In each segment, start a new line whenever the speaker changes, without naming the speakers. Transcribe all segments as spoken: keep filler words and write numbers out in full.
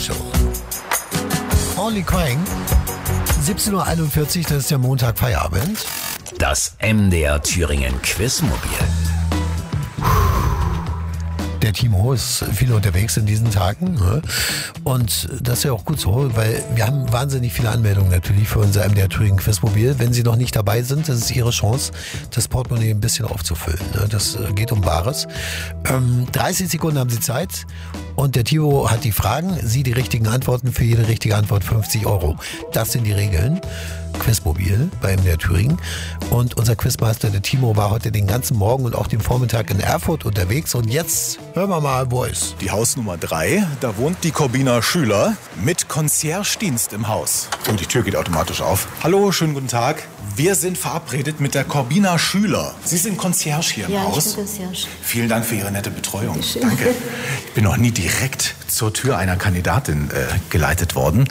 Show. Only Crying. siebzehn Uhr einundvierzig, das ist der Montag Feierabend.
Das M D R Thüringen Quizmobil.
Der Timo ist viel unterwegs in diesen Tagen. Ne? Und das ist ja auch gut so, weil wir haben wahnsinnig viele Anmeldungen natürlich für unser M D R Thüringen Quizmobil. Wenn Sie noch nicht dabei sind, das ist Ihre Chance, das Portemonnaie ein bisschen aufzufüllen. Ne? Das geht um Bares. Ähm, dreißig Sekunden haben Sie Zeit. Und der Timo hat die Fragen, Sie die richtigen Antworten, für jede richtige Antwort fünfzig Euro. Das sind die Regeln. Quizmobil bei M D R Thüringen. Und unser Quizmaster, der Timo, war heute den ganzen Morgen und auch den Vormittag in Erfurt unterwegs. Und jetzt hören wir mal, wo ist.
Die Hausnummer drei, da wohnt die Corbina Schüler mit Concierge-Dienst im Haus. Und die Tür geht automatisch auf. Hallo, schönen guten Tag. Wir sind verabredet mit der Corbina Schüler. Sie sind Concierge hier im
ja,
Haus.
Ich bin Concierge.
Vielen Dank für Ihre nette Betreuung. Danke. Ich bin noch nie direkt zur Tür einer Kandidatin äh, geleitet worden.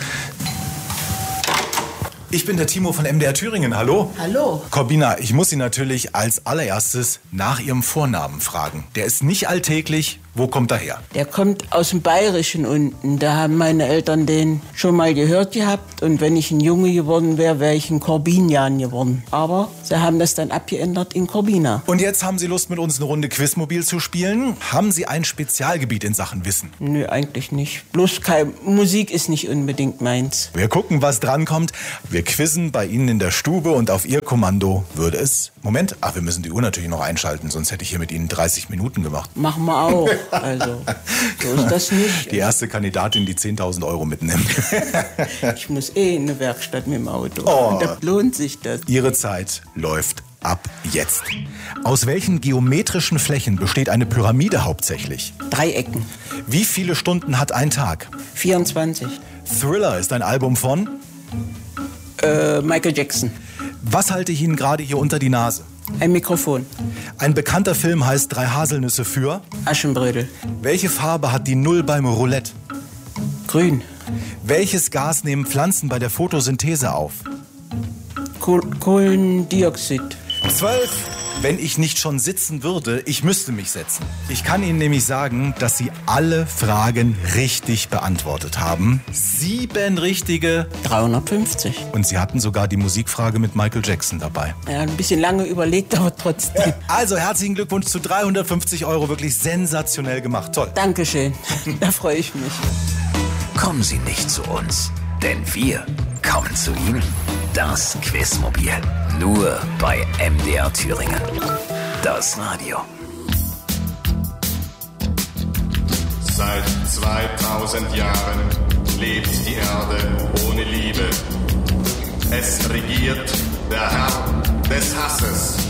Ich bin der Timo von M D R Thüringen. Hallo.
Hallo.
Corbina, ich muss Sie natürlich als allererstes nach Ihrem Vornamen fragen. Der ist nicht alltäglich. Wo kommt er her?
Der kommt aus dem Bayerischen unten. Da haben meine Eltern den schon mal gehört gehabt. Und wenn ich ein Junge geworden wäre, wäre ich ein Corbinian geworden. Aber sie haben das dann abgeändert in Corbina.
Und jetzt haben Sie Lust, mit uns eine Runde Quizmobil zu spielen? Haben Sie ein Spezialgebiet in Sachen Wissen?
Nö, eigentlich nicht. Bloß kein, Musik ist nicht unbedingt meins.
Wir gucken, was drankommt. Wir quizzen bei Ihnen in der Stube und auf Ihr Kommando würde es... Moment, ach, wir müssen die Uhr natürlich noch einschalten, sonst hätte ich hier mit Ihnen dreißig Minuten gemacht.
Machen wir auch. Also, so ist das nicht.
Die erste Kandidatin, die zehntausend Euro mitnimmt.
Ich muss eh in eine Werkstatt mit dem Auto.
Oh.
Und da lohnt sich das.
Ihre Zeit läuft ab jetzt. Aus welchen geometrischen Flächen besteht eine Pyramide hauptsächlich?
Dreiecken.
Wie viele Stunden hat ein Tag?
vierundzwanzig.
Thriller ist ein Album von?
Äh, Michael Jackson.
Was halte ich Ihnen gerade hier unter die Nase?
Ein Mikrofon.
Ein bekannter Film heißt Drei Haselnüsse für?
Aschenbrödel.
Welche Farbe hat die Null beim Roulette?
Grün.
Welches Gas nehmen Pflanzen bei der Photosynthese auf?
Koh- Kohlendioxid.
Zwölf. Wenn ich nicht schon sitzen würde, ich müsste mich setzen. Ich kann Ihnen nämlich sagen, dass Sie alle Fragen richtig beantwortet haben. Sieben richtige.
dreihundertfünfzig.
Und Sie hatten sogar die Musikfrage mit Michael Jackson dabei.
Ja, ein bisschen lange überlegt, aber trotzdem.
Also herzlichen Glückwunsch zu dreihundertfünfzig Euro. Wirklich sensationell gemacht. Toll.
Dankeschön. Da freue ich mich.
Kommen Sie nicht zu uns, denn wir kommen zu Ihnen. Das Quizmobil. Nur bei M D R Thüringen. Das Radio.
Seit zweitausend Jahren lebt die Erde ohne Liebe. Es regiert der Herr des Hasses.